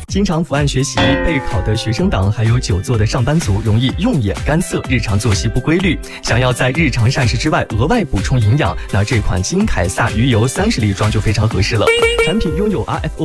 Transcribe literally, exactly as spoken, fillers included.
经常伏案学习、备考的学生党，还有久坐的上班族，容易用眼干涩，日常作息不规律。想要在日常膳食之外额外补充营养，那这款金凯撒鱼油三十粒装就非常合适了。产品拥有 R F O